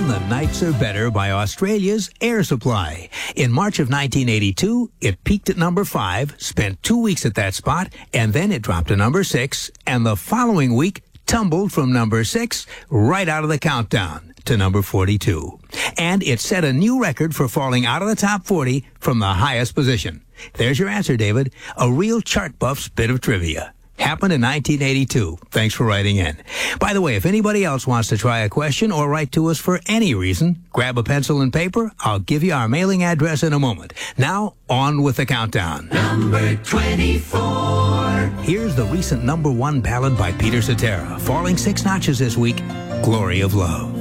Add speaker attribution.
Speaker 1: The Nights Are Better by Australia's Air Supply. In March of 1982, it peaked at number 5, spent 2 weeks at that spot, and then it dropped to number 6, and the following week tumbled from number 6 right out of the countdown to number 42. And it set a new record for falling out of the top 40 from the highest position. There's your answer, David. A real chart buff's bit of trivia. Happened in 1982. Thanks for writing in. By the way, if anybody else wants to try a question or write to us for any reason, grab a pencil and paper. I'll give you our mailing address in a moment. Now, on with the countdown.
Speaker 2: Number 24.
Speaker 1: Here's the recent number 1 ballad by Peter Cetera, falling 6 notches this week, Glory of Love.